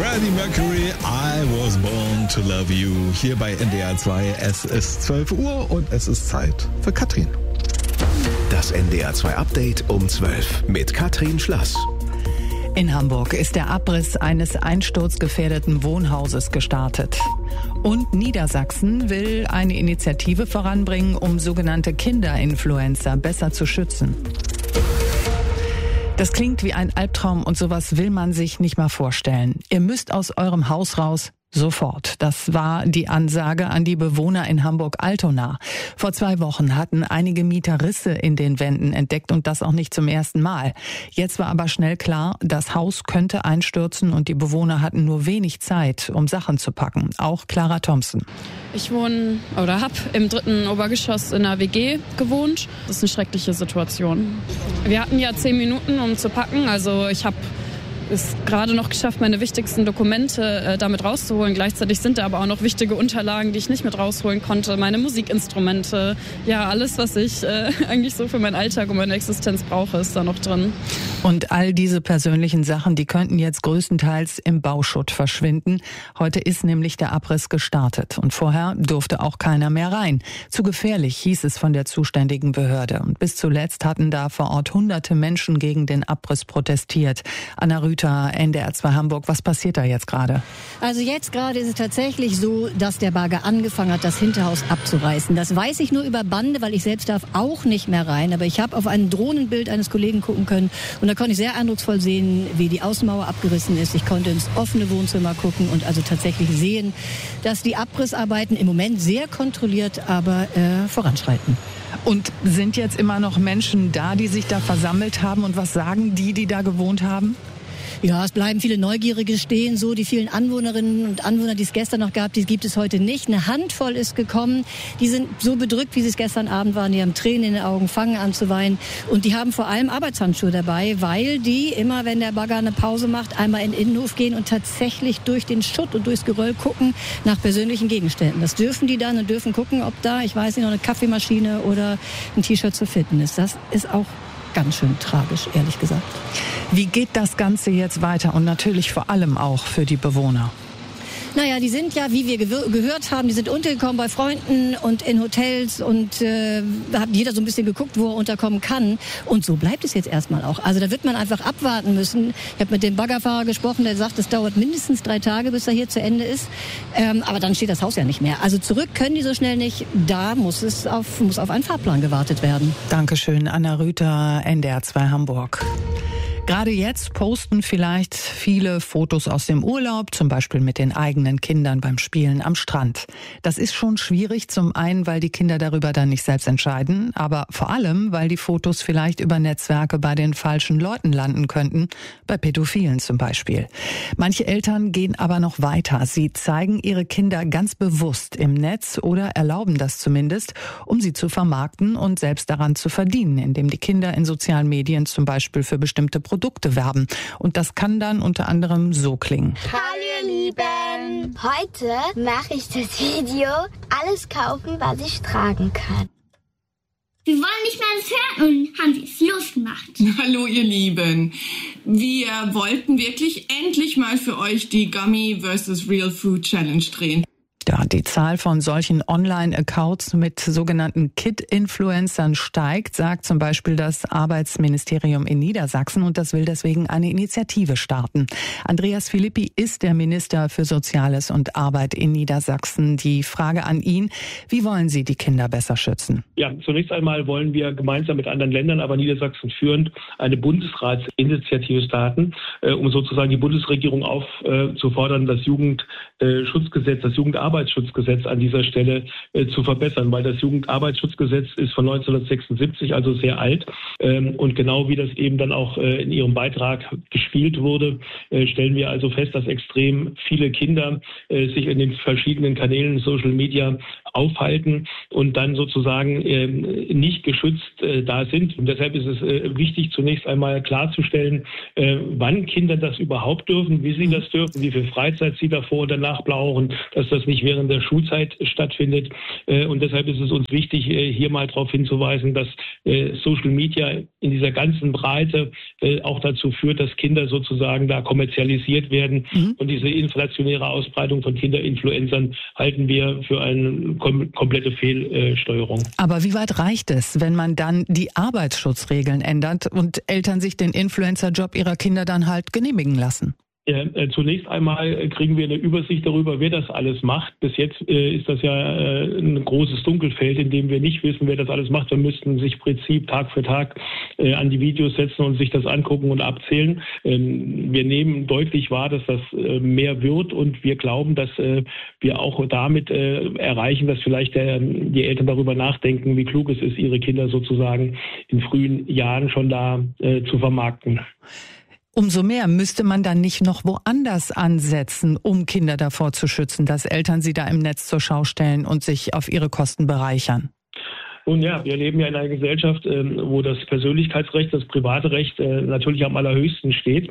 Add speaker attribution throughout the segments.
Speaker 1: Freddie Mercury, I was born to love you. Hier bei NDR 2. Es ist 12 Uhr und es ist Zeit für Katrin.
Speaker 2: Das NDR 2 Update um 12 mit Katrin Schlass.
Speaker 3: In Hamburg ist der Abriss eines einsturzgefährdeten Wohnhauses gestartet. Und Niedersachsen will eine Initiative voranbringen, um sogenannte Kinderinfluencer besser zu schützen. Das klingt wie ein Albtraum und sowas will man sich nicht mal vorstellen. Ihr müsst aus eurem Haus raus. Sofort. Das war die Ansage an die Bewohner in Hamburg-Altona. Vor 2 Wochen hatten einige Mieter Risse in den Wänden entdeckt und das auch nicht zum ersten Mal. Jetzt war aber schnell klar, das Haus könnte einstürzen und die Bewohner hatten nur wenig Zeit, um Sachen zu packen. Auch Clara Thompson.
Speaker 4: Ich wohne oder habe im 3. Obergeschoss in einer WG gewohnt. Das ist eine schreckliche Situation. Wir hatten ja 10 Minuten, um zu packen. Also ich habe es gerade noch geschafft, meine wichtigsten Dokumente damit rauszuholen. Gleichzeitig sind da aber auch noch wichtige Unterlagen, die ich nicht mit rausholen konnte. Meine Musikinstrumente, ja, alles, was ich eigentlich so für meinen Alltag und meine Existenz brauche, ist da noch drin.
Speaker 3: Und all diese persönlichen Sachen, die könnten jetzt größtenteils im Bauschutt verschwinden. Heute ist nämlich der Abriss gestartet und vorher durfte auch keiner mehr rein. Zu gefährlich, hieß es von der zuständigen Behörde. Und bis zuletzt hatten da vor Ort hunderte Menschen gegen den Abriss protestiert. Anna Rüther, NDR 2 Hamburg, was passiert da jetzt gerade?
Speaker 5: Also jetzt gerade ist es tatsächlich so, dass der Bagger angefangen hat, das Hinterhaus abzureißen. Das weiß ich nur über Bande, weil ich selbst darf auch nicht mehr rein. Aber ich habe auf ein Drohnenbild eines Kollegen gucken können und da konnte ich sehr eindrucksvoll sehen, wie die Außenmauer abgerissen ist. Ich konnte ins offene Wohnzimmer gucken und also tatsächlich sehen, dass die Abrissarbeiten im Moment sehr kontrolliert, aber voranschreiten.
Speaker 3: Und sind jetzt immer noch Menschen da, die sich da versammelt haben und was sagen die da gewohnt haben?
Speaker 5: Ja, es bleiben viele Neugierige stehen, so die vielen Anwohnerinnen und Anwohner, die es gestern noch gab, die gibt es heute nicht. Eine Handvoll ist gekommen, die sind so bedrückt, wie sie es gestern Abend waren, die haben Tränen in den Augen, fangen an zu weinen und die haben vor allem Arbeitshandschuhe dabei, weil die immer, wenn der Bagger eine Pause macht, einmal in den Innenhof gehen und tatsächlich durch den Schutt und durchs Geröll gucken nach persönlichen Gegenständen. Das dürfen die dann und dürfen gucken, ob da, ich weiß nicht, noch eine Kaffeemaschine oder ein T-Shirt zu finden ist. Das ist auch ganz schön tragisch, ehrlich gesagt.
Speaker 3: Wie geht das Ganze jetzt weiter und natürlich vor allem auch für die Bewohner?
Speaker 5: Naja, die sind ja, wie wir gehört haben, die sind untergekommen bei Freunden und in Hotels und da hat jeder so ein bisschen geguckt, wo er unterkommen kann. Und so bleibt es jetzt erstmal auch. Also da wird man einfach abwarten müssen. Ich habe mit dem Baggerfahrer gesprochen, der sagt, es dauert mindestens 3 Tage, bis er hier zu Ende ist. Aber dann steht das Haus ja nicht mehr. Also zurück können die so schnell nicht. Da muss auf einen Fahrplan gewartet werden.
Speaker 3: Dankeschön, Anna Rüther, NDR 2 Hamburg. Gerade jetzt posten vielleicht viele Fotos aus dem Urlaub, zum Beispiel mit den eigenen Kindern beim Spielen am Strand. Das ist schon schwierig, zum einen, weil die Kinder darüber dann nicht selbst entscheiden, aber vor allem, weil die Fotos vielleicht über Netzwerke bei den falschen Leuten landen könnten, bei Pädophilen zum Beispiel. Manche Eltern gehen aber noch weiter. Sie zeigen ihre Kinder ganz bewusst im Netz oder erlauben das zumindest, um sie zu vermarkten und selbst daran zu verdienen, indem die Kinder in sozialen Medien zum Beispiel für bestimmte Produkte werben. Und das kann dann unter anderem so klingen.
Speaker 6: Hallo ihr Lieben! Heute mache ich das Video Alles kaufen, was ich tragen kann.
Speaker 7: Wir wollen nicht mehr das hören und haben es losgemacht.
Speaker 8: Hallo ihr Lieben. Wir wollten wirklich endlich mal für euch die Gummy vs. Real Food Challenge drehen.
Speaker 3: Ja, die Zahl von solchen Online-Accounts mit sogenannten Kid-Influencern steigt, sagt zum Beispiel das Arbeitsministerium in Niedersachsen und das will deswegen eine Initiative starten. Andreas Philippi ist der Minister für Soziales und Arbeit in Niedersachsen. Die Frage an ihn, wie wollen Sie die Kinder besser schützen?
Speaker 9: Ja, zunächst einmal wollen wir gemeinsam mit anderen Ländern, aber Niedersachsen führend, eine Bundesratsinitiative starten, um sozusagen die Bundesregierung aufzufordern, das Jugendschutzgesetz, das Jugendarbeitsschutzgesetz an dieser Stelle zu verbessern, weil das Jugendarbeitsschutzgesetz ist von 1976, also sehr alt. Und genau wie das eben dann auch in Ihrem Beitrag gespielt wurde, stellen wir also fest, dass extrem viele Kinder sich in den verschiedenen Kanälen Social Media aufhalten und dann sozusagen nicht geschützt da sind. Und deshalb ist es wichtig, zunächst einmal klarzustellen, wann Kinder das überhaupt dürfen, wie sie das dürfen, wie viel Freizeit sie davor und danach brauchen, dass das nicht während der Schulzeit stattfindet. Und deshalb ist es uns wichtig, hier mal darauf hinzuweisen, dass Social Media in dieser ganzen Breite auch dazu führt, dass Kinder sozusagen da kommerzialisiert werden. Und diese inflationäre Ausbreitung von Kinderinfluencern halten wir für eine komplette Fehlsteuerung.
Speaker 3: Aber wie weit reicht es, wenn man dann die Arbeitsschutzregeln ändert und Eltern sich den Influencer-Job ihrer Kinder dann halt genehmigen lassen?
Speaker 9: Ja, zunächst einmal kriegen wir eine Übersicht darüber, wer das alles macht. Bis jetzt ist das ja ein großes Dunkelfeld, in dem wir nicht wissen, wer das alles macht. Wir müssten sich im Prinzip Tag für Tag an die Videos setzen und sich das angucken und abzählen. Wir nehmen deutlich wahr, dass das mehr wird und wir glauben, dass wir auch damit erreichen, dass vielleicht die Eltern darüber nachdenken, wie klug es ist, ihre Kinder sozusagen in frühen Jahren schon da zu vermarkten.
Speaker 3: Umso mehr müsste man dann nicht noch woanders ansetzen, um Kinder davor zu schützen, dass Eltern sie da im Netz zur Schau stellen und sich auf ihre Kosten bereichern.
Speaker 9: Nun ja, wir leben ja in einer Gesellschaft, wo das Persönlichkeitsrecht, das private Recht natürlich am allerhöchsten steht.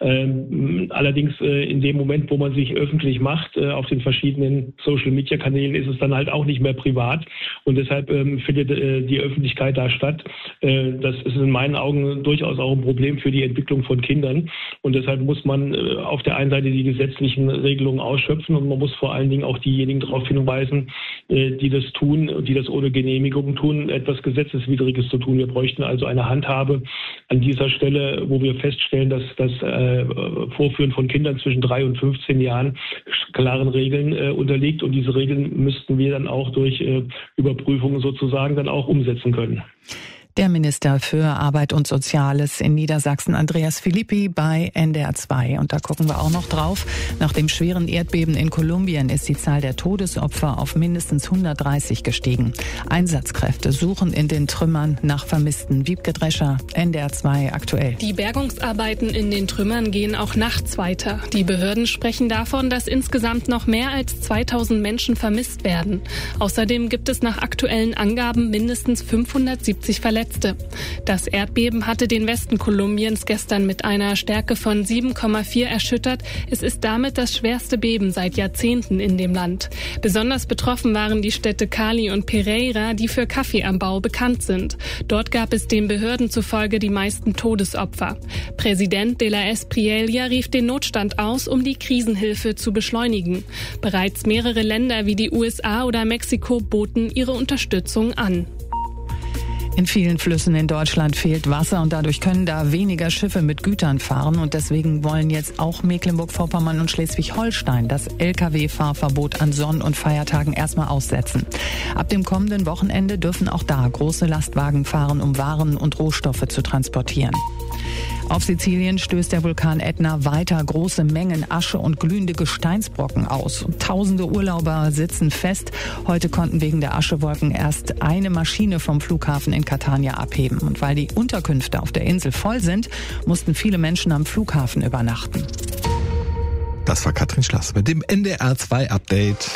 Speaker 9: Allerdings in dem Moment, wo man sich öffentlich macht, auf den verschiedenen Social-Media-Kanälen, ist es dann halt auch nicht mehr privat. Und deshalb findet die Öffentlichkeit da statt. Das ist in meinen Augen durchaus auch ein Problem für die Entwicklung von Kindern. Und deshalb muss man auf der einen Seite die gesetzlichen Regelungen ausschöpfen und man muss vor allen Dingen auch diejenigen darauf hinweisen, die das tun und die das ohne Genehmigung tun, etwas Gesetzeswidriges zu tun. Wir bräuchten also eine Handhabe an dieser Stelle, wo wir feststellen, dass das Vorführen von Kindern zwischen 3 und 15 Jahren klaren Regeln unterliegt. Und diese Regeln müssten wir dann auch durch Überprüfungen sozusagen dann auch umsetzen können.
Speaker 3: Der Minister für Arbeit und Soziales in Niedersachsen, Andreas Philippi, bei NDR 2. Und da gucken wir auch noch drauf. Nach dem schweren Erdbeben in Kolumbien ist die Zahl der Todesopfer auf mindestens 130 gestiegen. Einsatzkräfte suchen in den Trümmern nach Vermissten. Wiebke Drescher, NDR 2 aktuell.
Speaker 10: Die Bergungsarbeiten in den Trümmern gehen auch nachts weiter. Die Behörden sprechen davon, dass insgesamt noch mehr als 2000 Menschen vermisst werden. Außerdem gibt es nach aktuellen Angaben mindestens 570 Verletzte. Das Erdbeben hatte den Westen Kolumbiens gestern mit einer Stärke von 7,4 erschüttert. Es ist damit das schwerste Beben seit Jahrzehnten in dem Land. Besonders betroffen waren die Städte Cali und Pereira, die für Kaffeeanbau bekannt sind. Dort gab es den Behörden zufolge die meisten Todesopfer. Präsident de la Espriella rief den Notstand aus, um die Krisenhilfe zu beschleunigen. Bereits mehrere Länder wie die USA oder Mexiko boten ihre Unterstützung an.
Speaker 3: In vielen Flüssen in Deutschland fehlt Wasser und dadurch können da weniger Schiffe mit Gütern fahren. Und deswegen wollen jetzt auch Mecklenburg-Vorpommern und Schleswig-Holstein das Lkw-Fahrverbot an Sonn- und Feiertagen erstmal aussetzen. Ab dem kommenden Wochenende dürfen auch da große Lastwagen fahren, um Waren und Rohstoffe zu transportieren. Auf Sizilien stößt der Vulkan Ätna weiter große Mengen Asche und glühende Gesteinsbrocken aus. Und tausende Urlauber sitzen fest. Heute konnten wegen der Aschewolken erst eine Maschine vom Flughafen in Catania abheben. Und weil die Unterkünfte auf der Insel voll sind, mussten viele Menschen am Flughafen übernachten.
Speaker 1: Das war Katrin Schlass mit dem NDR 2 Update.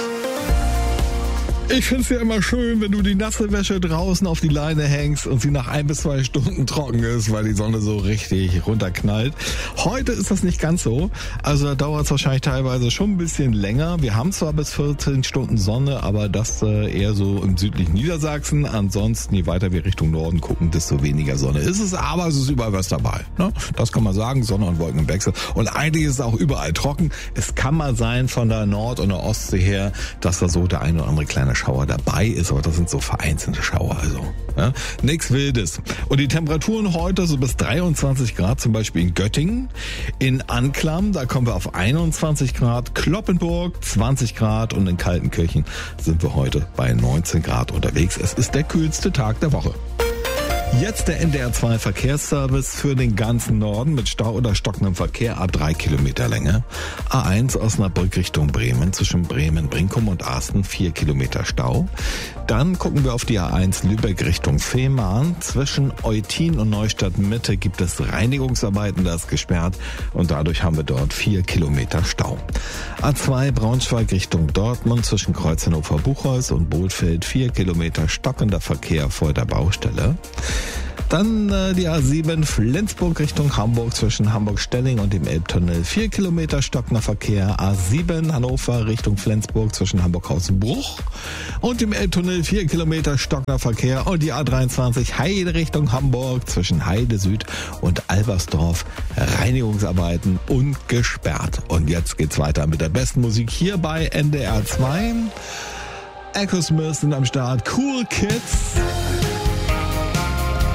Speaker 1: Ich find's ja immer schön, wenn du die nasse Wäsche draußen auf die Leine hängst und sie nach 1 bis 2 Stunden trocken ist, weil die Sonne so richtig runterknallt. Heute ist das nicht ganz so. Also da dauert es wahrscheinlich teilweise schon ein bisschen länger. Wir haben zwar bis 14 Stunden Sonne, aber das eher so im südlichen Niedersachsen. Ansonsten, je weiter wir Richtung Norden gucken, desto weniger Sonne ist es. Aber es ist überall was dabei. Ne? Das kann man sagen, Sonne und Wolken im Wechsel. Und eigentlich ist es auch überall trocken. Es kann mal sein von der Nord- und der Ostsee her, dass da so der eine oder andere kleine Schauer dabei ist, aber das sind so vereinzelte Schauer, also ja, nichts Wildes. Und die Temperaturen heute so bis 23 Grad, zum Beispiel in Göttingen, in Anklam, da kommen wir auf 21 Grad, Cloppenburg 20 Grad und in Kaltenkirchen sind wir heute bei 19 Grad unterwegs. Es ist der kühlste Tag der Woche. Jetzt der NDR 2 Verkehrsservice für den ganzen Norden mit Stau oder stockendem Verkehr ab 3 Kilometer Länge. A1 Osnabrück Richtung Bremen, zwischen Bremen, Brinkum und Asten 4 Kilometer Stau. Dann gucken wir auf die A1 Lübeck Richtung Fehmarn. Zwischen Eutin und Neustadt Mitte gibt es Reinigungsarbeiten, das ist gesperrt und dadurch haben wir dort 4 Kilometer Stau. A2 Braunschweig Richtung Dortmund, zwischen Kreuz Hannover-Buchholz und Bohlfeld 4 Kilometer stockender Verkehr vor der Baustelle. Dann die A7 Flensburg Richtung Hamburg, zwischen Hamburg-Stelling und dem Elbtunnel 4 Kilometer stockender Verkehr. A7 Hannover Richtung Flensburg, zwischen Hamburg-Hausenbruch und dem Elbtunnel 4 Kilometer stockender Verkehr. Und die A23 Heide Richtung Hamburg, zwischen Heide Süd und Albersdorf Reinigungsarbeiten und gesperrt. Und jetzt geht's weiter mit der besten Musik hier bei NDR 2. Echo Smith sind am Start, Cool Kids.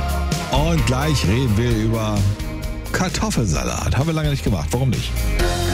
Speaker 1: Und gleich reden wir über Kartoffelsalat. Haben wir lange nicht gemacht. Warum nicht?